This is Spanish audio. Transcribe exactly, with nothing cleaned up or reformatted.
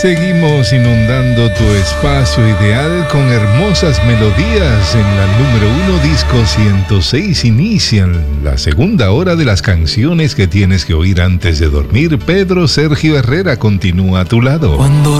Seguimos inundando tu espacio ideal con hermosas melodías. En la número uno, Disco ciento seis, inician la segunda hora de las canciones que tienes que oír antes de dormir. Pedro Sergio Herrera continúa a tu lado. Cuando